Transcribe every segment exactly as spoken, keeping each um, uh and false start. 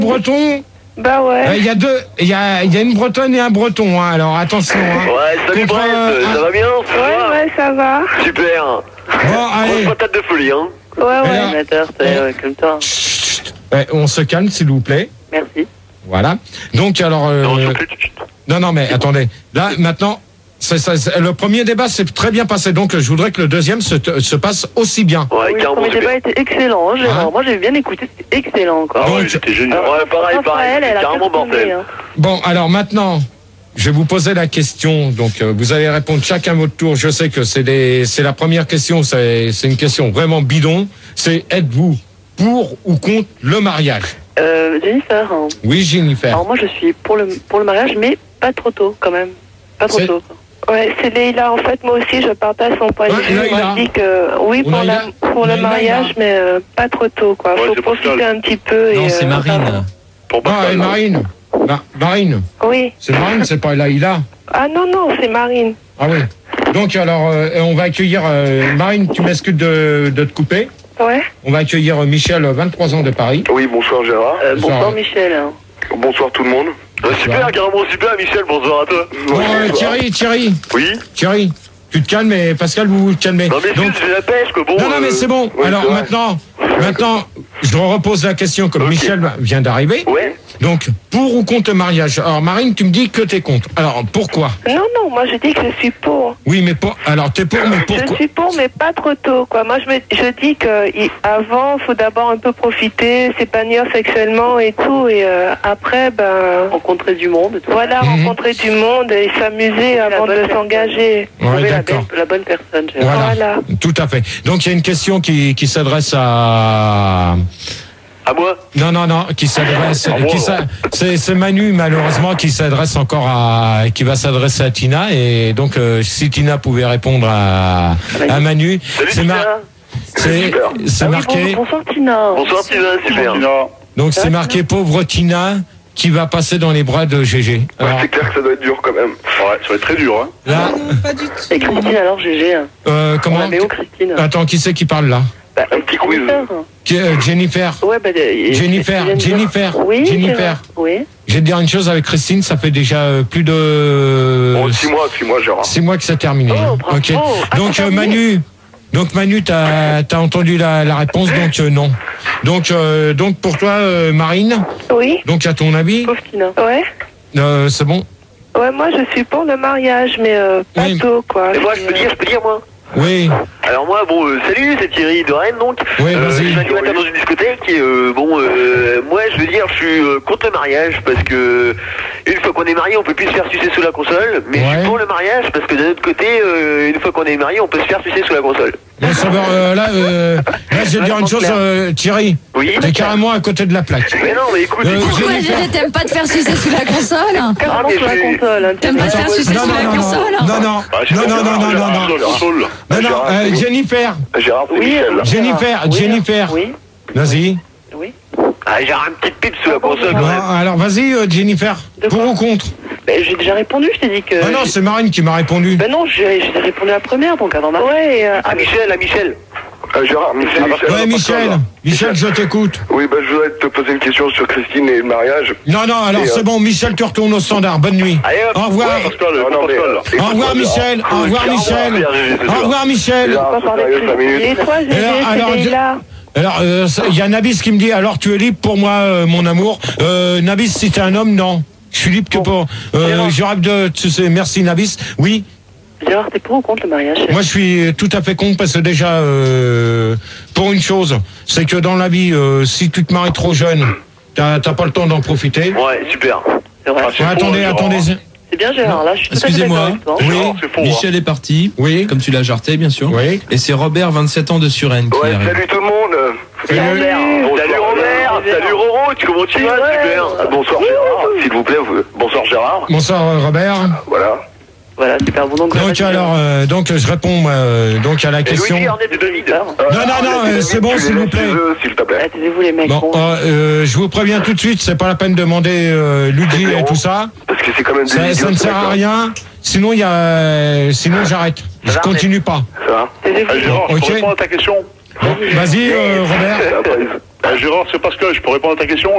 breton. Bah ouais. Il euh, y a deux, il y a, y a une bretonne et un breton, hein, alors attention. Hein. Ouais, salut Contre, Brett, euh, ça va bien? Ouais, ouais, ça va. Super. Bon, allez. Grosse patate de folie, hein. Ouais, ouais. Animateur, ouais, comme toi. Ouais, on se calme, s'il vous plaît. Merci. Voilà. Donc, alors... Euh, Non, je plus. non, non, mais attendez. Là, maintenant, c'est, c'est, c'est, le premier débat s'est très bien passé, donc je voudrais que le deuxième se, se passe aussi bien. Ouais, Oui, le carrément premier super. débat était excellent, hein, Gérard. Hein Moi, j'ai bien écouté, c'était excellent, quoi. Ah ouais, Donc- c'était génial. Alors, Ouais, pareil, Raphaël, pareil. elle a Carrément cartonné, mortel. hein. Bon, alors maintenant, je vais vous poser la question. Donc, euh, vous allez répondre chacun votre tour. Je sais que c'est, des, c'est la première question. C'est, c'est une question vraiment bidon. C'est êtes-vous pour ou contre le mariage? Euh, Jennifer, hein. Oui, Jennifer. Alors moi, je suis pour le, pour le mariage, mais pas trop tôt, quand même. Pas trop C'est- tôt, quoi. Ouais, c'est Leïla. En fait, moi aussi, je partage son point de Ouais, vue. Leïla. Moi, je dis que oui pour, Leïla. la, pour le Leïla, mariage, Leïla. mais euh, pas trop tôt, quoi. Ouais, Faut c'est profiter Pascal. un petit peu. Non, et, c'est euh, Marine. Pour Ah, Pascal, et là. Marine. Ma- Marine. Oui. C'est Marine, c'est pas Laïla. Ah non, non, c'est Marine. Ah oui. Donc, alors, euh, on va accueillir... euh, Marine, tu m'excuses de, de te couper. Ouais. On va accueillir euh, Michel, vingt-trois ans de Paris. Oui, bonsoir Gérard. Euh, Bonsoir. bonsoir, Michel. hein. Bonsoir tout le monde. Ouais, super, carrément super, Michel, bonsoir à toi. Bon, euh, Thierry, Thierry, Oui. Thierry, tu te calmes, et Pascal, vous vous calmez. Non, mais Donc, juste, j'ai la pêche, quoi. Bon. non, non, mais euh, c'est bon. oui, Alors c'est vrai. maintenant, maintenant, je repose la question comme Ok. Michel vient d'arriver. Ouais. Donc, pour ou contre le mariage? Alors, Marine, tu me dis que t'es contre. Alors, pourquoi? Non, non, moi, je dis que je suis pour. Oui, mais pour. Alors, t'es pour, mais Je pourquoi? suis pour, mais pas trop tôt, quoi. Moi, je, me, je dis qu'avant, il faut d'abord un peu profiter, s'épanouir sexuellement et tout, et euh, après, ben, Rencontrer du monde. Tout. voilà, Mhm. rencontrer du monde et s'amuser La avant bonne de personne. s'engager. Ouais, Trouver la, d'accord. belle- la bonne personne, Gérard. Voilà. Voilà. Tout à fait. Donc, il y a une question qui, qui s'adresse à. À moi? Non, non, non, qui s'adresse. Ah, qui bon. s'a- c'est, c'est Manu, malheureusement, qui s'adresse encore à. Qui va s'adresser à Tina. Et donc, euh, si Tina pouvait répondre à, à Manu, Salut, c'est, mar- Tina. c'est, Super. c'est Ah oui, marqué. bon- bonsoir, Tina. Bonsoir, Tina, super. Donc, c'est marqué pauvre Tina qui va passer dans les bras de G G. Ouais, Alors, c'est clair que ça doit être dur quand même. Ouais, ça va être très dur, hein. là, Et Christine, alors, G G. hein. euh, On comment. la met où, Christine? Attends, qui c'est qui parle là? Bah, un petit quiz. Jennifer. Qui- euh, Jennifer. Ouais, bah, euh, Jennifer, c'est Jennifer, Oui, Jennifer. Gérard. Oui. Je vais te dire une chose avec Christine, ça fait déjà euh, plus de. Bon, six mois, six mois Gérard. Six mois que c'est terminé. Oh, hein. bravo. Ok. Ah, Donc c'est euh, terminé. Manu, donc Manu, t'as as entendu la, la réponse, donc euh, non. Donc euh, donc pour toi, euh, Marine, Oui. donc à ton avis, Pauvre Tina. Ouais. euh, c'est bon. Ouais, moi, je suis pour le mariage, mais euh, pas Oui. tôt, quoi. Et moi, je peux dire, je peux dire, moi. Oui, Alors moi, bon, euh, salut, c'est Thierry de Rennes, donc. Oui, Euh, vas-y. je suis animateur dans une discothèque et euh, bon, euh, moi, je veux dire, je suis euh, contre le mariage parce que une fois qu'on est marié, on peut plus se faire sucer sous la console, mais je Ouais. suis pour le mariage parce que d'un autre côté, euh, une fois qu'on est marié, on peut se faire sucer sous la console. Bon, ça va, euh, là, euh, là, je vais te dire une chose, euh, Thierry, Oui. t'es carrément à côté de la plaque. Mais non, mais écoute, Euh, écoute, Pourquoi Jennifer. Gégé, t'aimes pas te faire sucer sous la console? Ah, Carrément mais sur la j'ai- console. hein, T'aimes pas te Thierry. faire sucer Non, sous non, la non, console? non, non, non, Ah, non, non, non, non, non, non, non, non, non, euh, Jennifer, Gérard, c'est Oui, Michel. euh, Jennifer, oui, Jennifer, Oui. vas-y. Oui. ah, j'ai un petit pipe sous la console quand Non, même. alors vas-y, euh, Jennifer, De pour quoi ou contre? Bah, j'ai déjà répondu, je t'ai dit que. Ah non, c'est Marine qui m'a répondu. Ben non, j'ai j'ai répondu à la première, donc avant ma. Ouais, et, euh, Ah, Michel, à Michel. Euh, Gérard, Michel, Michel. Ouais, Michel, Michel, je t'écoute. Oui, bah, je voudrais te poser une question sur Christine et le mariage. Non, non, alors Et, euh, c'est bon, Michel, tu retournes au standard. Bonne nuit. Allez, hop. Au revoir. Ouais, Pascal, Ah, non, mais, euh, Au écoute-moi, revoir, Michel. Au revoir, Carrément, Michel. Pierre Gégé, ce Au soir. revoir, Michel. Gérard, pas c'est parler sérieux, cinq plus. minutes. et toi, Gégé, Alors, alors, c'est Leïla. Alors, euh, il y a Nabis qui me dit, alors tu es libre pour moi, euh, mon amour. Euh, Nabis, si t'es un homme, non. Je suis libre que pour... Euh, Gérard. je rêve de... Tu sais, merci, Nabis. Oui, Gérard, t'es pour ou contre le mariage? moi je suis tout à fait con parce que déjà, euh, pour une chose, c'est que dans la vie, euh, si tu te maries trop jeune, t'as t'as pas le temps d'en profiter. Ouais, super. C'est vrai. Ouais, attendez, attendez. C'est bien, Gérard, là, je suis tout à fait d'accord Excusez-moi. avec toi. Oui, Gérard, c'est faux, hein. Michel est parti, oui, comme tu l'as jarté, bien sûr. oui. Et c'est Robert, vingt-sept ans de Suresnes, qui Ouais, arrive. salut tout le monde. Salut Robert. Bonsoir, Salut Robert. Gérard. Salut Roro. Tu comment tu vas? Super. Ah, bonsoir Gérard, s'il vous plaît. vous- Bonsoir Gérard. Bonsoir, euh, Robert. Voilà. Voilà, super. Bon, donc, Donc vas-y, alors, euh, donc je réponds euh, donc à la Et question. Louis Garnet de David. Euh, Non, non, non, arrêtez, euh, c'est David, bon, tu s'il les vous laisses plaît. chez eux, s'il te plaît. Taisez-vous les mecs. Bon, bon. euh, euh, je vous préviens tout de suite, c'est pas la peine de demander euh, Luigi et tout ça. Parce que c'est quand même des Ça, idiots, ça ne ce sert à mec-là. rien. Sinon, il y a, euh, sinon j'arrête. Je va, continue pas. Ça va Taisez-vous. Ah, Gérard, je Ok. peux répondre à ta question. Bon, vas-y, euh, Robert. Ça va, Brice. Ah, Gérard, c'est Pascal, je peux répondre à ta question là?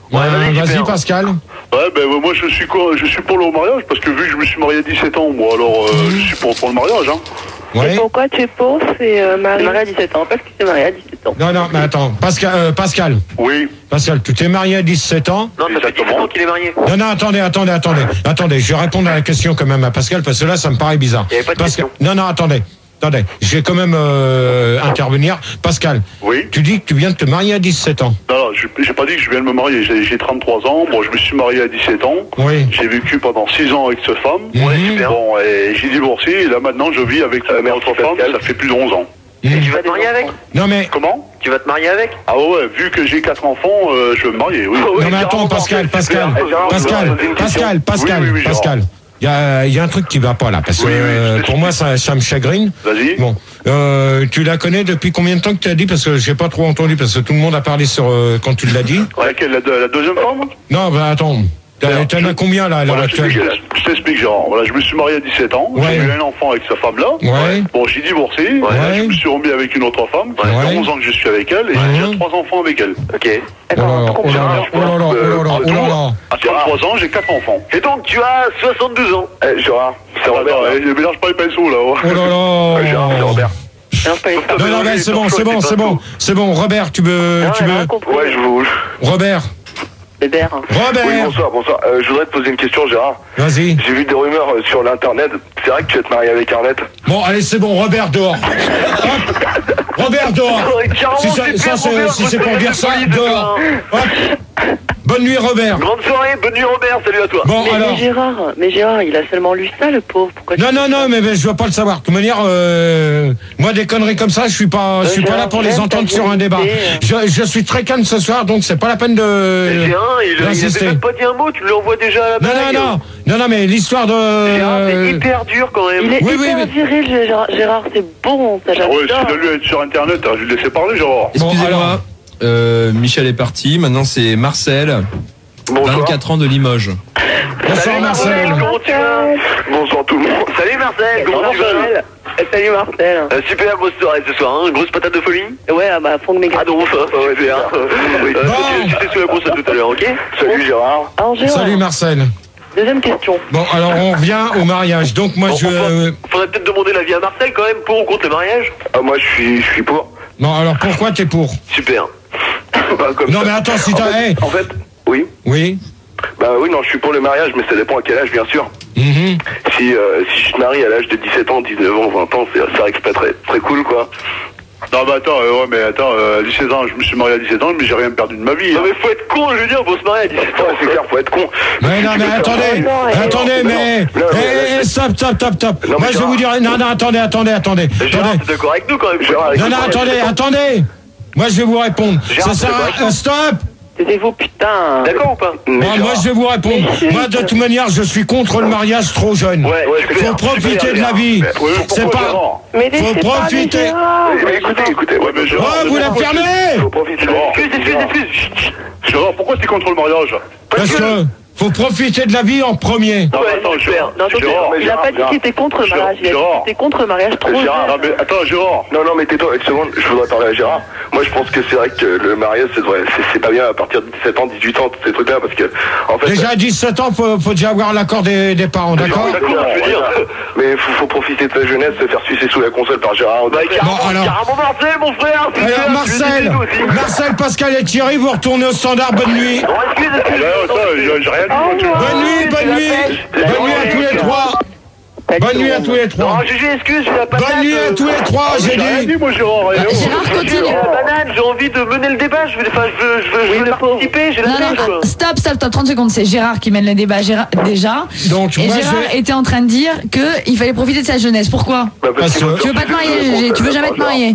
Ouais, vas-y, vas-y, super. Pascal. Ouais, ben moi je suis quoi Je suis pour le mariage parce que vu que je me suis marié à dix-sept ans, moi alors euh, Mmh. je suis pour, pour le mariage. Hein. Et Ouais. pourquoi tu es pour, c'est euh, Il Marie? est marié à dix-sept ans, parce qu'il s'est marié à dix-sept ans. Non, non, mais attends, Pascal, euh, Pascal, Oui, Pascal, tu t'es marié à dix-sept ans. Non, ça fait dix ans qu'il est marié. Non, non, attendez, attendez, attendez, attendez, je vais répondre à la question quand même à Pascal parce que là, ça me paraît bizarre. Il y avait pas de Pascal, question. non, non, attendez, attendez, je vais quand même euh, intervenir. Pascal, oui. tu dis que tu viens de te marier à dix-sept ans. Non, non, je- j'ai pas dit que je viens de me marier. J'ai j'ai trente-trois ans. Bon, je me suis marié à dix-sept ans. Oui. J'ai vécu pendant six ans avec cette femme. Ouais, super. Bon, et j'ai divorcé. Et là maintenant, je vis avec Euh, une merci, autre femme. Pascal. Ça fait plus de onze ans. Et tu vas te marier avec? Non, mais, Comment Tu vas te marier avec? Ah ouais, vu que j'ai quatre enfants, euh, je veux me marier. Oui. Oh, non, mais attends, Pascal, Pascal, Eh, Gérard, Pascal, je vous pose une question. Pascal, Pascal, Oui, oui, oui, Gérard. Pascal. Il y a, il y a un truc qui va pas là, parce que Oui, oui, je euh, t'explique. pour moi, ça, ça me chagrine. Vas-y. Bon, euh, tu la connais depuis combien de temps que tu as dit? Parce que j'ai pas trop entendu, parce que tout le monde a parlé sur euh, quand tu l'as dit. Laquelle, la, deux- la deuxième femme Non, bah attends. T'as- T'en as combien là à l'heure Voilà, je actuelle? t'explique, je t'explique, Gérard. Voilà, je me suis marié à dix-sept ans. Ouais. J'ai eu un enfant avec sa femme-là. Ouais. Bon, j'ai divorcé. Ouais. Je me suis remis avec une autre femme. Ça Ouais. fait onze ans que je suis avec elle. Et Ouais. j'ai déjà trois enfants avec elle. Ok. Oh là là, oh là là, oh là là, oh là là, oh là là. À trente-trois ans, j'ai quatre enfants. Et donc, tu as soixante-douze ans. Eh, Gérard, c'est Robert. Je mélange pas les pinceaux, là. Oh là là. Gérard, c'est Robert. Non, pas les femmes. Non, non, mais c'est bon, c'est bon, c'est bon, c'est bon. Robert, tu veux, Non, tu elle a veux. rien compris. Ouais, je vous... Robert, Bébert. Robert. Oui, bonsoir, bonsoir. Euh, je voudrais te poser une question, Gérard. Vas-y. J'ai vu des rumeurs euh, sur l'internet. C'est vrai que tu vas te marier avec Arlette? Bon, allez, c'est bon, Robert dehors. Hop. Robert dehors. Si ça- ça, c'est- si c'est pour dire ça, dehors. Hop. Bonne nuit, Robert. Grande soirée, bonne nuit Robert, salut à toi. Bon, Mais, mais alors. Gérard, mais Gérard, il a seulement lu ça, le pauvre. Pourquoi tu Non, dis non, ça non, mais, mais je veux pas le savoir. De toute manière, euh, moi, des conneries comme ça, je suis pas, je suis pas là pour les entendre sur un débat. Je, je suis très calme ce soir, donc c'est pas la peine J'ai de. un, il, il avait d'insister. même pas dit un mot, tu lui envoies déjà à la Non, blague. non, non, non, non, mais l'histoire de. Gérard, c'est hyper dur quand même. Il est Oui, oui, hyper mais- viril, Gérard, Gérard, c'est bon, ça Ah ouais, j'adore. c'est de lui être sur internet. hein, Je vais le laisser parler, Gérard. Bon, Excusez-moi, alors. euh, Michel est parti. Maintenant, c'est Marcel, Bonsoir. vingt-quatre ans de Limoges. Bonsoir, Salut, Marcel. comment tu vas? Bonsoir tout le monde. Salut Marcel, comment tu vas? Marcel. Eh, Salut Marcel. Euh, Super, grosse soirée ce soir, hein, grosse patate de folie. Ouais, ah bah, fond de méga. Ah non, ça, ouais, super. Oui. Euh, Bon. tu étais sur la console tout à l'heure, ok? Salut Gérard. Alors, Gérard, Salut, Marcel. deuxième question. Bon, alors on revient au mariage. Donc, moi, Bon, je. enfin, faudrait peut-être demander l'avis à Marcel quand même pour ou contre le mariage. Ah, moi je suis, je suis pour. Bon, alors pourquoi t'es pour? Super. Bah, comme Non, ça. mais attends, si en t'as. fait, Hey. en fait, oui. Oui. Bah oui, non, je suis pour le mariage, mais ça dépend à quel âge, bien sûr. Mhm. Si, euh, si je te marie à l'âge de dix-sept ans, dix-neuf ans, vingt ans, c'est c'est vrai que c'est pas très, très cool, quoi. Non, mais attends, euh, ouais, mais attends, euh, dix-sept ans, je me suis marié à dix-sept ans, mais j'ai rien perdu de ma vie. Non hein. mais faut être con, je veux dire, faut se marier à dix-sept ans. Ouais, c'est clair, faut être con. Mais non, mais attendez, non, non, attendez, non, mais. non, non, Eh, non, eh, stop, stop, stop, stop. Non, mais Moi, je vais Gérard. vous dire. Non, non, attendez, attendez, attendez. Gérard, Attendez. t'es d'accord avec nous quand même? Gérard, Non, non, attendez, attendez. Moi, je vais vous répondre. Gérard, Ça sert c'est à. correct. euh, Stop. C'était vous, putain. D'accord ou pas? Mais Bon, Gérard, moi, je vais vous répondre. Mais Moi, de chut. toute manière, je suis contre le mariage trop jeune. Ouais, Ouais, c'est Faut clair. profiter de la vie. Mais- ouais, mais C'est pourquoi, pas. Gérard Mais Faut laissez parler profiter. Gérard. Mais écoutez, écoutez, ouais, mais Gérard. Oh, vous la Gérard, fermez. Faut profiter de la vie. Excuse, excuse, excuse. Chut, chut. Gérard, pourquoi t'es contre le mariage? Parce que faut profiter de la vie en premier. Non, Ouais, mais attends, super. Gérard. Non, attendez, Gérard, il a pas dit Gérard, qu'il était contre le Gérard, mariage, il a dit Gérard. qu'il était contre le mariage trop jeune. Gérard, non mais attends Gérard. Non non mais tais-toi une seconde, je voudrais parler à Gérard. Moi je pense que c'est vrai que le mariage c'est vrai, c'est- c'est pas bien à partir de dix-sept ans, dix-huit ans, tous ces trucs là parce que en fait. Déjà à dix-sept ans, faut, faut déjà avoir l'accord des, des parents, d'accord? D'accord, je veux dire. Mais faut, faut profiter de ta jeunesse, se faire sucer sous la console par Gérard. Bah carrément, Bon, alors. carrément Marcel, mon frère. super, Alors tu Marcel, veux dire, nous aussi. Marcel, Pascal et Thierry, vous retournez au standard, bonne nuit. Bon, excuse, excuse. attends, j'ai j'ai rien dit moi, tu vois. Bonne nuit, bonne nuit. Bonne nuit à tous les trois. Bonne nuit à tous les Non, trois. Gégé, excuse, j'ai la patate. Bonne nuit à tous les trois, j'ai J'ai rien dit. dit moi Gérard. eh, oh. Gérard, J'ai continue. la banane, j'ai envie de mener le débat, je veux, enfin, je veux, je veux, je veux le pauvre. participer, j'ai la Non, tête, non, quoi. stop, stop, stop, trente secondes. C'est Gérard qui mène le débat Gérard, déjà. Donc Et moi Gérard je vais. était en train de dire qu'il fallait profiter de sa jeunesse. Pourquoi? Bah, parce qu'il faut Tu Tu veux pas te marier, Gégé? Tu veux jamais te marier?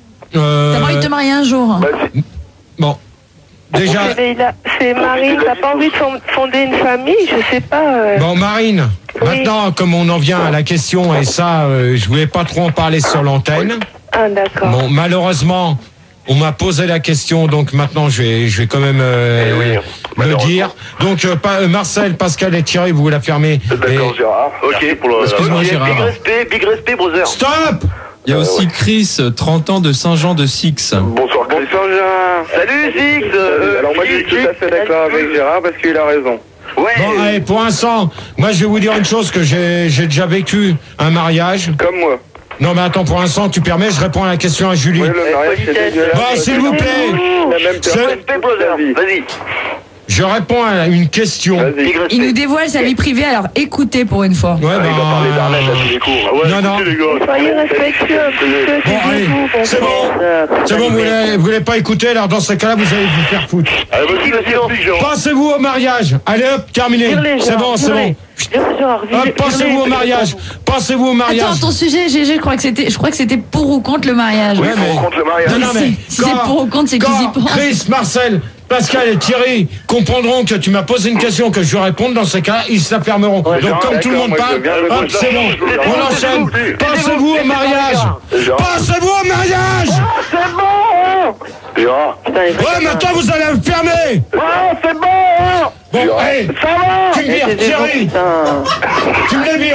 euh, T'as pas envie de te marier un jour? Bah, c'est- Bon. Déjà. C'est la- C'est Marine, t'as pas envie de fond- fonder une famille? Je sais pas. euh. Bon, Marine, Oui. maintenant, comme on en vient à la question, et ça, euh, je voulais pas trop en parler sur l'antenne. Ah, d'accord. Bon, malheureusement, on m'a posé la question, donc maintenant, je vais, je vais quand même euh, Eh oui, le malheureusement. dire. Donc, euh, pas- euh, Marcel, Pascal et Thierry, vous la fermez. D'accord Et- Gérard. Ok, Merci pour le. Excuse-moi, Ok, Gérard. big respect, big respect, brother. Stop. Il y a aussi Chris, trente ans de Saint-Jean de Six. Bonsoir Chris. Bonsoir Gérard. Salut Six. Euh, Alors moi je suis tout à fait d'accord avec Gérard parce qu'il a raison. Ouais. Bon, allez, pour l'instant, moi je vais vous dire une chose que j'ai j'ai déjà vécu un mariage. Comme moi. Non mais attends, pour l'instant, tu permets, je réponds à la question à Julie. Oui, le mariage c'est dégueulasse. Bon, s'il vous plaît. La même personne Respect, toute sa brother. vie. Vas-y. Je réponds à une question. Vas-y. Big Il nous respect. dévoile sa vie privée, alors écoutez pour une fois. Ouais, Ah, il va parler bah... d'arnaque à tous les coups. Ah ouais, Non, non. écoutez, les gars. Soyez respectueux un petit peu, Bon, allez, taisez-vous, bon c'est sang. bon. C'est bon, vous voulez, vous voulez pas écouter, alors dans ce cas-là, vous allez vous faire foutre. Allez, vas-y, vas-y, explique, Jean. Passez-vous au mariage. Allez hop, terminé. Vire-les, C'est Gérard, bon, c'est vire-les. bon. Vire- Gérard, vire- Hop, passez-vous vire-les. au mariage. Passez-vous au mariage. Attends, ton sujet, G G, je crois que c'était, je crois que c'était pour ou contre le mariage. Ouais, On compte le mariage. Non, non, mais Si c'est pour ou contre, c'est qu'ils y quand pensent. Chris, Marcel, Pascal et Thierry comprendront que tu m'as posé une question, que je vais répondre, dans ces cas, ils se la fermeront. Donc, Gérard, comme tout le d'accord, monde moi, je parle, veux bien hop, répondre. c'est bon. Gérard, On enchaîne. taisez-vous, Passez-vous au mariage. Gérard. Passez-vous au mariage. Gérard. Putain, les Ouais, maintenant, vous allez le fermer. Ah, c'est bon. Bon, allez. Ça va. Tu me vires, taisez-vous, Thierry. putain. Tu me les vires.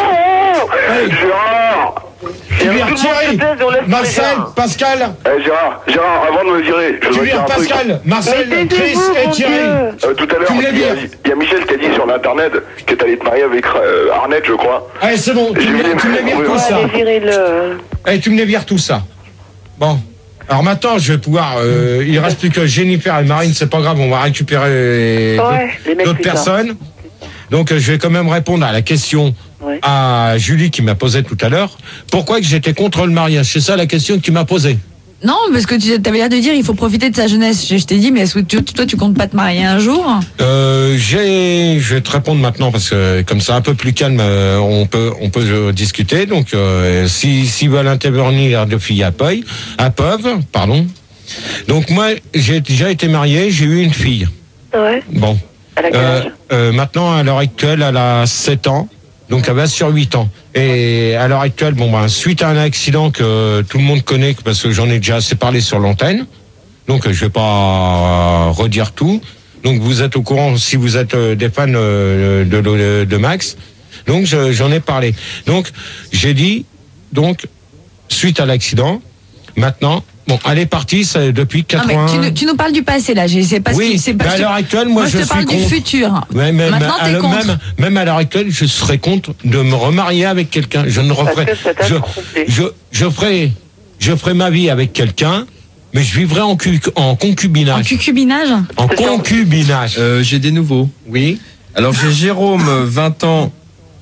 Allez, Gérard. tu vires Thierry. Marcel, Pascal. Eh, Gérard, Gérard, avant de me virer, je Tu veux dire vires un truc. Pascal, Marcel, Mais Chris taisez-vous, et mon Thierry. Dieu. Euh, tout à l'heure, Tu me les il y, a- vires. il y a Michel qui a dit sur l'internet que t'allais te marier avec euh, Arnett, je crois. Allez, c'est bon. Tu me, tu me les vires tout ça. Allez, virez-le. Allez, tu me les vires tout ça. Bon. Alors maintenant, je vais pouvoir. Euh, il reste plus que Jennifer et Marine, c'est pas grave, on va récupérer Ouais, d'autres- les mecs d'autres plus tard. personnes. Donc, euh, je vais quand même répondre à la question Ouais. à Julie qui m'a posée tout à l'heure. Pourquoi que j'étais contre le mariage? C'est ça la question que tu m'as posée. Non, parce que tu avais l'air de dire il faut profiter de sa jeunesse. Je, je t'ai dit, mais est-ce que tu- toi, tu comptes pas te marier un jour? Euh, j'ai, je vais te répondre maintenant parce que comme c'est un peu plus calme, euh, on peut, on peut euh, discuter. Donc, euh, si, si veulent intervenir deux filles à Peuil, à Peuve, pardon. Donc moi, j'ai déjà été marié, j'ai eu une fille. Ouais. Bon. À la quel Euh, âge euh, maintenant, à l'heure actuelle, elle a sept ans. Donc, elle va sur huit ans. Et à l'heure actuelle, bon, ben, suite à un accident que tout le monde connaît, parce que j'en ai déjà assez parlé sur l'antenne, donc je vais pas euh, redire tout. Donc, vous êtes au courant si vous êtes euh, des fans euh, de, de, de Max. Donc, je- j'en ai parlé. Donc, j'ai dit, donc, suite à l'accident, maintenant, bon, elle est partie, c'est depuis Non, mais quatre-vingts. tu, nous- tu nous parles du passé là. J'ai- C'est pas ce Oui, qui- c'est pas mais je à te- l'heure actuelle, moi, moi, je je te parle suis du contre. futur. Ouais, mais, Maintenant, mais, t'es à- contre. même, même à l'heure actuelle, je serais contre de me remarier avec quelqu'un. Je ne referai. que ça t'a Je, trompé. je, je ferai, je ferai ma vie avec quelqu'un, mais je vivrai en, cu- en En concubinage. cucubinage. En concubinage. Euh, j'ai des nouveaux. Oui. Alors j'ai Jérôme, vingt ans,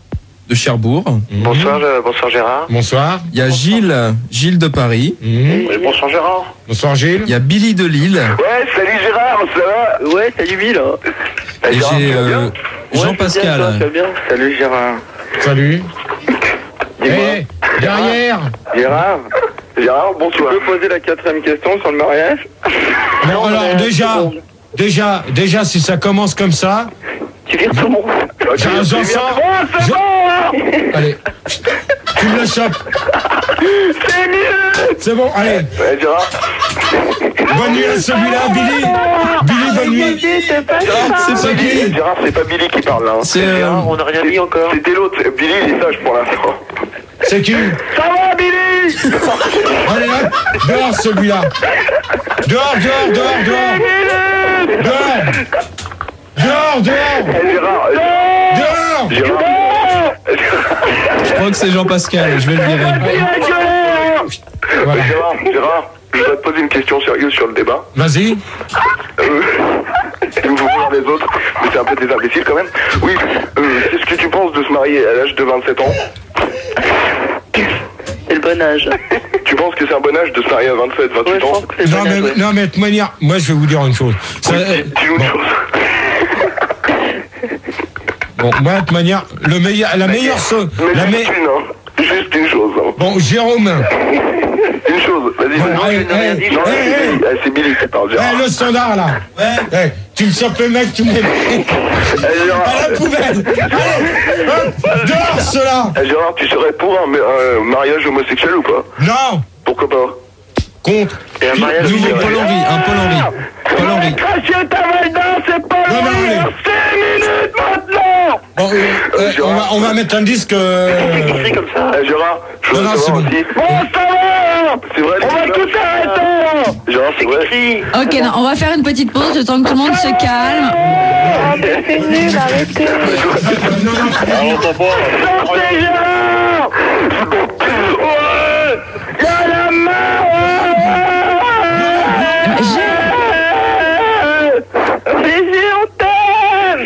de Cherbourg. Bonsoir, euh, bonsoir Gérard. Bonsoir. Il y a Gilles, Gilles de Paris. Mhm. Et bonsoir Gérard. Bonsoir Gilles. Il y a Billy de Lille. Ouais, salut Gérard, ça va? Ouais, salut Bill. Eh, Et Gérard, j'ai tu vas bien? euh, Ouais, tu vas Jean-Pascal. bien. Salut Gérard. Salut. Dis-moi. Eh, derrière. Gérard, Gérard, tu bonsoir. peux poser la quatrième question sur le mariage? Non, alors mais, déjà, c'est bon. déjà, déjà, si ça commence comme ça, Tu vires tout le monde. j'en j'en sors. je- Allez, tu me le chopes. C'est mieux. C'est bon, allez. Ouais, Gérard. Bonne nuit à celui-là, Billy. Billy, bonne nuit. C'est pas ça. C'est qui? Gérard, c'est pas Billy qui parle là. hein. C'est euh, Gérard, on n'a rien dit encore. C'était l'autre. Billy, il est sage pour l'instant. C'est qui? Ça va, Billy? Allez, hop, dehors celui-là. Dehors, dehors, dehors, dehors. Dehors. Dehors, dehors. Eh, Gérard. Dehors. Gérard. je crois que c'est Jean-Pascal. Je vais le virer. Voilà. Gérard, Gérard, je voudrais te poser une question sérieuse sur le débat. Vas-y. Euh, vous voir les autres, mais c'est un peu des imbéciles quand même. Oui, euh, qu'est-ce que tu penses de se marier à l'âge de vingt-sept ans? C'est le bon âge. Tu penses que c'est un bon âge de se marier à vingt-sept, Ouais, vingt-huit je ans? pense que c'est le Non bon mais, âge. ouais. non mais de toute manière, moi je vais vous dire une chose. Ça, euh, Dis-nous une bon, chose. bon, moi de toute manière, le meilleur, la meilleure chose, Mais la juste me- une, hein. Juste une chose. Hein. bon Jérôme, Une chose, vas-y, Bon, vas-y. allez, allez, Non, allez, c'est allez. Billy. Ah, c'est Billy qui parle, Gérard. eh, le standard là. Eh, tu me chopes le mec, tu me mets Eh, Gérard, à la poubelle. Allez, hop, dehors cela. eh, Gérard, tu serais pour un, un mariage homosexuel ou pas? Non, Pourquoi pas? contre. Et un mariage Nouveau homosexuel. Paul Henry, un Paul Henry. Paul Henry. Cracher ta valda, c'est pas Non, non, allez. cinq minutes maintenant. Bon, euh, euh, on, va, on va mettre un disque. euh, C'est comme ça. Eh, Gérard, je Non, veux non, savoir c'est bon. aussi. Bon, ça va. C'est vrai, on va tout arrêter. Gérard, Gérard, c'est vrai. Ok, non, on va faire une petite pause le temps que tout le monde se calme. Oh, mais c'est nul, arrêtez. Ah, on t'entend pas. Sortez, Gérard! Ouais! Y'a la main! Gégé, on t'aime.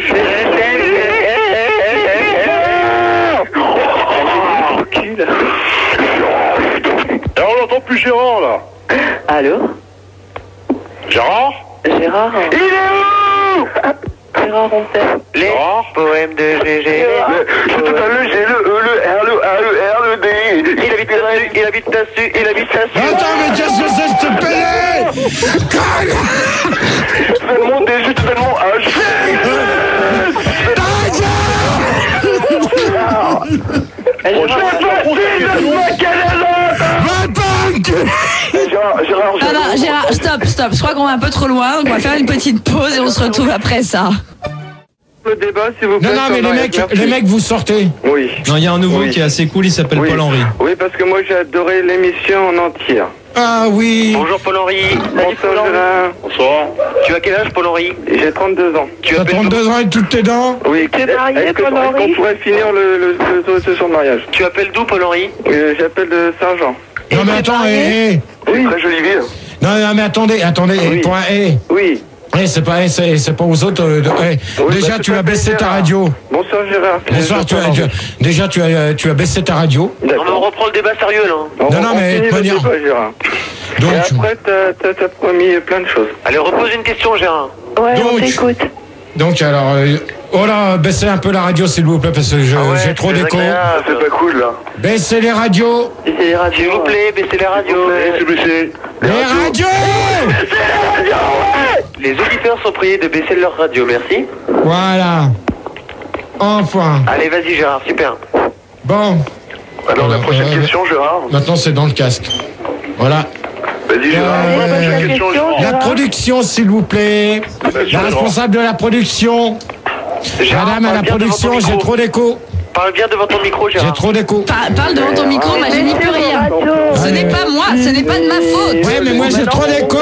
Tranquille. Et on n'entend plus Gérard, là. Allô? Gérard? Gérard? Il est où? Gérard, on t'aime. Les Gérard? poèmes de Gégé. Je te donne le G, le E, le R, le A, le R, le D. Il habite là-dessus, il habite là-dessus, il habite là-dessus. Attends, mais qu'est-ce que c'est ce pelé? Je te donne mon D, je te donne mon H. Gérard, Gérard, Non, non, Gérard, stop, stop. Je crois qu'on va un peu trop loin, donc on va faire une petite pause et on se retrouve après ça. le débat, s'il vous plaît. Non, non, mais sur les Mariage, mecs, merci. les mecs, vous sortez. Oui. Non, il y a un nouveau Oui. qui est assez cool, il s'appelle Oui. Paul-Henri. Oui, parce que moi, j'ai adoré l'émission en entière. Ah oui. Bonjour Paul-Henri. Bonsoir, Gérard. Bonsoir. Tu as quel âge Paul-Henri? J'ai trente-deux ans. Tu T'as appelles trente-deux ans et toutes tes dents? Oui. T'es marié, Est-ce que- Paul-Henri est-ce qu'on pourrait finir le, le, le, le, sur le mariage? Tu appelles d'où Paul-Henri? Oui, j'appelle de Saint-Jean. Non, mais attends, hé, hé. Oui. Très jolie ville. Non, non, mais attendez, attendez, Oui. point, hé. Oui. Eh, c'est pas, eh, c'est, c'est pas aux autres. euh, de- eh, Oui, déjà, bah, tu c'est as pas baissé ta Gérard. radio. Bonsoir, Gérard. Bonsoir, tu as, tu as- déjà, tu as, tu as baissé ta radio. Non mais on reprend le débat sérieux là. On, Non, non, on mais finit de le manière- débat, Gérard. Donc, Et après, t'as, t'as, t'as promis plein de choses. Allez, repose une question Gérard. Ouais, on Donc. t'écoute. donc, alors, euh, oh là, baissez un peu la radio, s'il vous plaît, parce que je- Ah ouais, j'ai trop c'est d'écho. désagréable. C'est pas cool, là. Baissez les radios. Et c'est les radios. S'il vous plaît, baissez les radios. C'est baissé. Les radios. Les auditeurs sont priés de baisser leur radio, merci. Voilà. Enfin. Allez, vas-y Gérard, super. Bon. Alors, la Alors, prochaine euh, question, Gérard. Maintenant, c'est dans le casque. Voilà. Vas-y, Gérard. Euh, La prochaine question, question, Gérard. La production, s'il vous plaît. La Gérard. responsable de la production. Gérard, Madame à parle la bien devant ton production, micro. j'ai trop d'écho. Parle bien devant ton micro J'ai Gérard. trop d'écho. Par- parle devant ton micro, moi je n'y peux rien. Ce n'est pas moi, ce n'est pas de ma faute. Ouais, mais moi j'ai trop d'écho.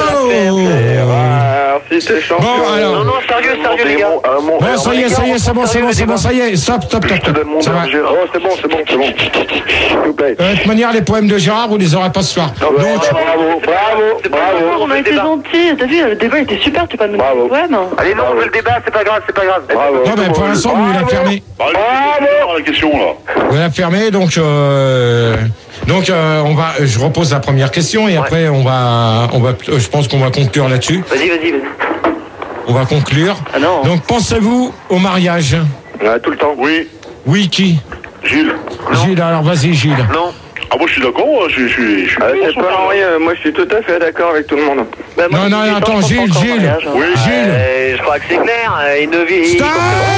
Ah, si t'es champion. Bon, Non, alors. non, sérieux, sérieux les gars. Bon, ça y est, ça y est, c'est bon, c'est bon, c'est bon, ça y est. Stop, stop, Je stop. te donne mon Ça va. nom, Gérard. Oh, c'est bon, c'est bon, c'est bon. S'il vous plaît. Euh, De toute manière, les poèmes de Gérard, vous les aurez pas ce soir. Donc, Donc, bravo, bravo, C'est pas bravo. grave, On a le été débat. gentils, t'as vu, le débat était super, tu peux pas nous Bravo. dire ouais, Allez, non, on veut le débat, c'est pas grave, c'est pas grave. Bravo. non, mais pour l'instant, vous la fermez. Allez, la question, là. Vous la fermez, donc, euh, donc, euh, on va, je repose la première question et après, on va, on va, euh, je pense qu'on va conclure là-dessus. Vas-y, vas-y, vas-y. On va conclure. Ah non. Donc, pensez-vous au mariage? Ouais, tout le temps. Oui. Oui, qui? Gilles. Gilles, alors vas-y, Gilles. Non. Ah, moi, je suis d'accord. Je, je, je, je suis Ah, pour c'est son pas mariage. rien, moi je suis tout à fait d'accord avec tout le monde. Bah, moi, Non, non, j'ai non, dix-huit ans, attends, je pense Gilles, pas encore au Gilles. mariage, hein. Oui. Gilles. Euh, je crois que c'est clair. euh, Il ne vit. Stop!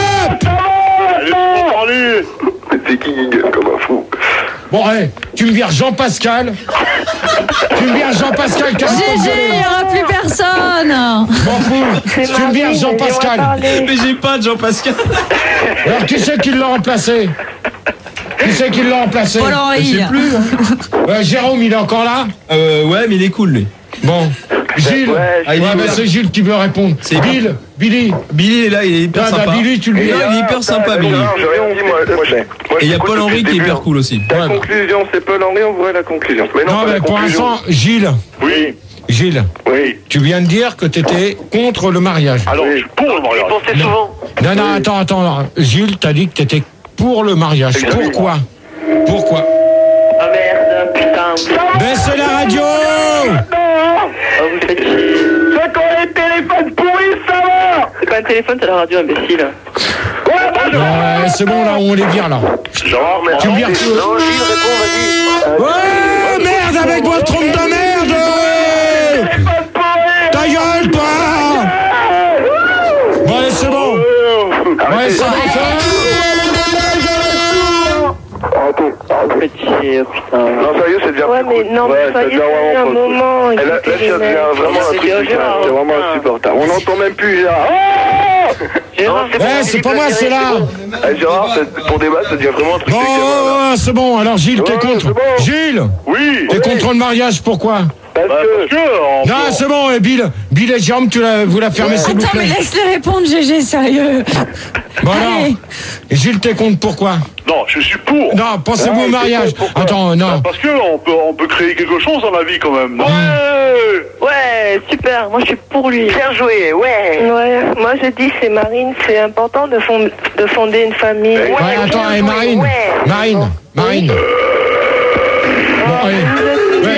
Laisse-moi parler. C'est qui qui gueule comme un fou? Bon, allez, tu me vires Jean-Pascal. Tu me vires Jean-Pascal. qu'est-ce qu'on Gégé, fait il n'y aura plus personne. M'en fous. C'est Tu me vires Marie, Jean-Pascal. laissez-moi parler. Mais j'ai pas de Jean-Pascal. Alors, qui c'est qui l'a remplacé? Qui c'est qui l'a remplacé? Paul-Henri. Je sais plus. hein. Euh, Jérôme, il est encore là? Euh, ouais, mais il est cool, lui. Bon. Gilles. Ouais, Ah, il est Ouais, bah, là. c'est Gilles qui veut répondre. C'est Bill. Billy. Billy il est là, il est hyper Ah, bah, sympa. Billy, tu le Et dis. là, il est hyper sympa, Billy. Non, j'ai rien dit, moi. moi, je- moi, Et il y a j'écoute Paul-Henri depuis qui est le hyper début. cool aussi. Ta Ouais, bah. conclusion, c'est Paul-Henri, on voit la conclusion. Mais non, Non, pas mais la pour conclusion. l'instant, Gilles. Oui. Gilles, Oui. tu viens de dire que tu étais contre le mariage. Alors, Oui. je suis pour le Il mariage. pensait souvent. Non, non, attends, attends. alors, Gilles, t'as dit que t'étais pour le mariage. Exactement. Pourquoi? Pourquoi? Ah merde, putain. Baissez la radio! Oh, vous faites chier. C'est quand les téléphones pourris, ça va. C'est pas un téléphone, c'est la radio, imbécile. Ouais, c'est bon, là, on les vire, là. Gérard, mais Tu me vires tout. Non, Gilles, réponds, vas-y. Ouais, merde, avec votre trompe de merde! Ta gueule, toi! Bon, allez, c'est bon. Ouais, c'est bon, Vous faites chier, putain. Non, sérieux, c'est déjà Ouais, plus mais cool. non, mais Ouais, ça soyez devient sérieux vraiment un pas cool. moment. Et là, là, écoutez ça les devient mecs. vraiment un C'est truc Gérard, différent. C'est vraiment putain. insupportable. On n'entend même plus Gérard. Oh Gérard, c'est bon, Ouais, c'est Philippe, pas moi, vas-y, c'est là. bon. Eh, Gérard, c'est- pour débattre, ça devient vraiment un truc Bon, différent. là. ouais, ouais, c'est bon. Alors, Gilles, t'es Ouais, contre. c'est bon. Gilles, Oui. t'es contre le mariage, pourquoi? Parce Bah, que... parce que... on Non, peut- c'est bon, euh, Bill. Bill et Jérôme, tu la, vous la fermez, s'il vous Attends, mais plaît. laisse-les répondre, G G, sérieux. Bon, alors, Allez. Gilles, t'es contre pourquoi? Non, je suis pour. Non, pensez-vous Ah, au mariage. c'est pourquoi Attends, non. Bah, parce que on peut, on peut créer quelque chose dans la vie quand même. Ouais. Ouais, super. Moi, je suis pour lui. Bien joué, ouais. Ouais, moi je dis c'est Marine, c'est important de, fond- de fonder une famille. Ouais, attends, bien et joué, Marine. ouais. Marine, Marine. Bon, allez. Ouais,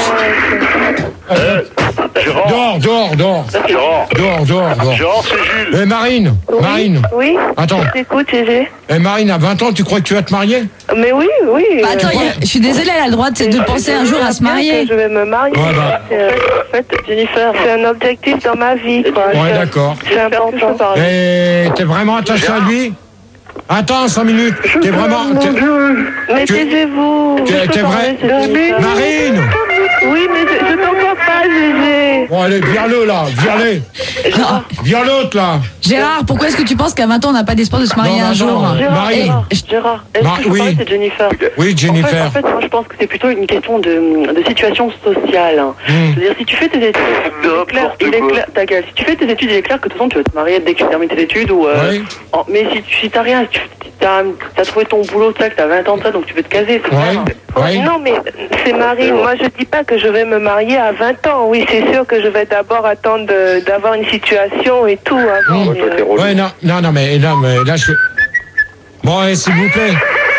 ouais, ouais. Gérard, Dehors, dehors, dehors. Gérard, Dehors, dehors, dehors. Gérard, c'est Jules. Eh, Marine, Marine. Oui, Attends. je t'écoute, Gégé. Eh, Marine, à vingt ans, tu crois que tu vas te marier? Mais oui, oui. Bah, attends, euh, il y a- je suis désolée, elle a le droit de, de penser un jour à se marier. que Je vais me marier. Ouais, bah. C'est, euh, En fait, Jennifer, c'est un objectif dans ma vie, quoi. Ouais, C'est- d'accord. C'est important. Et t'es vraiment attaché à lui? Attends, cinq minutes. T'es vraiment... t'es- Mais Tu- taisez-vous. t'es- Je peux t'es vrai- parler, c'est Jennifer. Marine! Oui, mais je, je t'entends pas, Gégé. Bon, allez, vire-le, là. Vire-le. Non. Vire l'autre, là. Gérard, pourquoi est-ce que tu penses qu'à vingt ans, on n'a pas d'espoir de se marier Non, un non, jour non. Gérard, Marie. Gérard, Gérard, est-ce Mar- que je peux oui. parler, c'est Jennifer. Oui, En fait, Jennifer. en fait, moi, je pense que c'est plutôt une question de, de situation sociale. hein. Hmm. C'est-à-dire, si tu fais tes études, il est clair, il est quoi. clair- ta gueule. Si tu fais tes études, il est clair que de toute façon, tu vas te marier dès que tu termines tes études ou. euh, Oui. en- mais si tu si t'as rien, si tu t'as as trouvé ton boulot, tu sais que t'as vingt ans de ça, donc tu veux te caser, c'est Oui. clair. Oui. Non, mais c'est Marine. Moi, je dis pas que je vais me marier à vingt ans. Oui, c'est sûr que je vais d'abord attendre de- d'avoir une situation et tout avant. Hmm. mais, euh, Ouais, non, non, non, mais, non, mais là, je... Bon, allez, s'il vous plaît.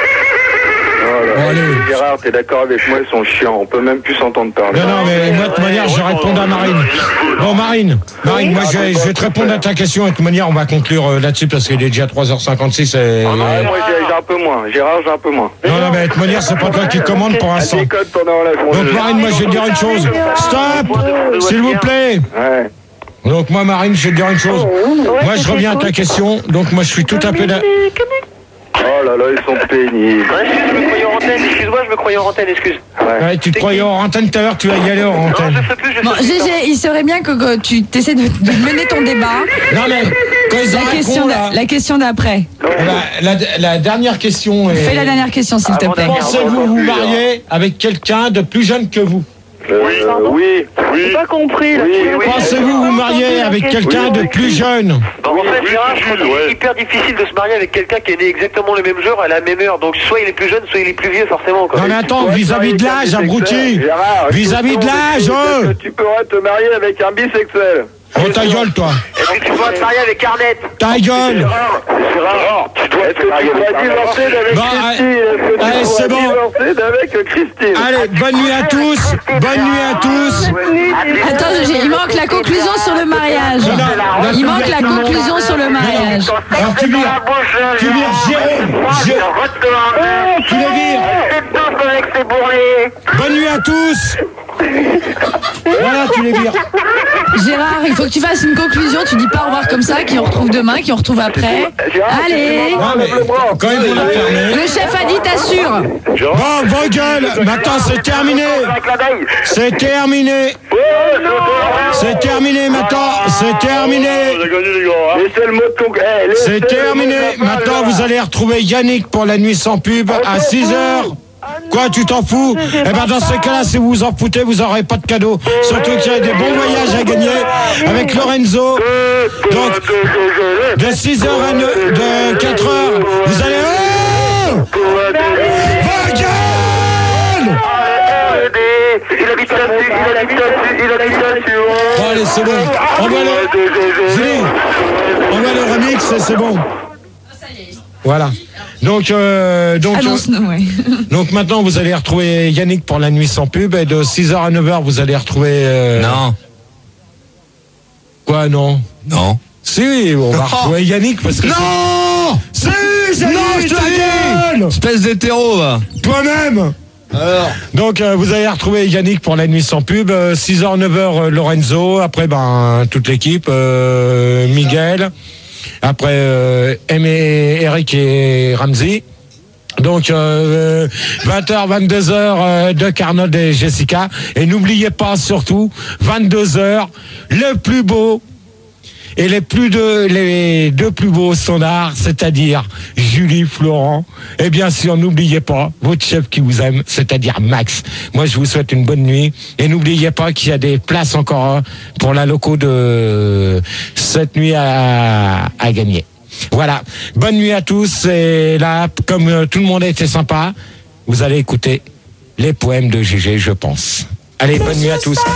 Voilà. Bon, allez. Gérard, t'es d'accord avec moi, ils sont chiants. On peut même plus s'entendre parler. Non, non, mais moi, de toute manière, je réponds à Marine. Bon, Marine, Marine, moi, je vais, je vais te répondre à ta question. Et de toute manière, on va conclure euh, là-dessus parce qu'il est déjà trois heures cinquante-six. Et... Ouais, moi, j'ai j'ai un peu moins. Gérard, j'ai un peu moins. Non, non, mais de toute manière, c'est pas toi qui commande pour Elle l'instant. déconne pendant la journée. Donc, Marine, moi, je vais te dire une chose. Stop! S'il vous plaît! Ouais. Donc, moi, Marine, je vais te dire une chose. Moi, je reviens à ta question. Donc, moi, je suis tout à fait là. Oh là là, ils sont pénibles. Ouais, je me croyais en antenne, excuse-moi, je me croyais en antenne, excuse. Ouais. Ouais, tu te croyais hors antenne tout à l'heure, tu vas y aller hors Non, antenne. je sais plus, je Bon, sais plus. G G, il serait bien que, que tu essaies de, de mener ton débat. Non, mais quand ils La arrêteront, question, là, d'a- la question d'après. la, la, la dernière question est... Fais la dernière question, s'il te Avant plaît. d'avoir- Pensez-vous vous marier avec quelqu'un de plus jeune que vous? Euh, oui. Oui. J'ai pas compris, là. Oui, tu- oui. Pensez-vous vous marier avec quelqu'un de plus jeune? Bah, en fait, Oui, Gérard, je Jules, trouve que c'est ouais. hyper difficile de se marier avec quelqu'un qui est né exactement le même jour à la même heure. Donc, soit il est plus jeune, soit il est plus vieux, forcément. Quoi. Non mais attends, Ouais, vis-à-vis de marier l'âge, avec un abruti! bisexuel. Gérard, Vis-à-vis de écoute, l'âge, écoute, hein. est-ce que tu pourras te marier avec un bisexuel. Oh ta gueule, toi! Est-ce que tu pourras te marier avec Arnett? Ta gueule! Gérard, tu dois est-ce que tu pourras divorcer d'avec Bah, Christine? Est-ce que tu allez, pourras c'est bon. divorcer d'avec Christine? Allez, bonne nuit à tous! Bonne nuit à tous! Attends, G G, il manque la conclusion sur le mariage. Non, non, Il manque la conclusion sur le mariage. Alors tu vires, tu vires Jérôme, Jé- tu les vires. Bonne nuit à tous. Voilà, tu les vires. Gérard, il faut que tu fasses une conclusion. Tu dis pas au revoir comme ça, qui on retrouve demain, qui on retrouve après. Allez, Non mais quand ils vont la fermer. le chef a dit t'assures. Bon, vos gueules, maintenant c'est terminé. C'est terminé. C'est terminé maintenant, c'est terminé. On a gagné les gars. Hein. Laissez le mot de conc- eh, laissez C'est le terminé. mot de la Maintenant, page, vous là. allez retrouver Yannick pour la nuit sans pub à six heures. Quoi, tu t'en fous? Eh ben, dans ce cas-là, si vous vous en foutez, vous n'aurez pas de cadeau. Surtout qu'il y a des bons voyages à gagner avec Lorenzo. Donc, de six heures à neuf, de quatre heures, vous allez... Oh! Vos gueules! Il habite là-dessus, il habite là-dessus, il habite là-dessus. Bon, allez, c'est bon. Envoie le... Julie, envoie le remix et c'est bon. Voilà. Donc, euh, donc, Annonce-nous, ouais. donc maintenant, vous allez retrouver Yannick pour la nuit sans pub. Et de six heures à neuf heures, vous allez retrouver... euh, Non. Quoi, non? Non. Si, on va retrouver Yannick parce que... Non! Si, Yannick, Non, je te ta dis! gueule! Espèce d'hétéro, va. Toi-même! Alors. Donc, euh, vous allez retrouver Yannick pour la nuit sans pub. Euh, six heures, neuf heures, euh, Lorenzo. Après, ben, toute l'équipe. Euh, Miguel. Après, euh, Aimé, Eric et Ramsey. Donc, euh, vingt heures, vingt-deux heures, euh, Doc Arnold et Jessica. Et n'oubliez pas, surtout, vingt-deux heures, le plus beau Et les plus deux, les deux plus beaux standards, c'est-à-dire Julie, Florent, et bien sûr, n'oubliez pas votre chef qui vous aime, c'est-à-dire Max. Moi, je vous souhaite une bonne nuit. Et n'oubliez pas qu'il y a des places encore pour la loco de cette nuit à, à gagner. Voilà. Bonne nuit à tous. Et là, comme tout le monde a été sympa, vous allez écouter les poèmes de Gégé, je pense. Allez, bonne nuit à tous.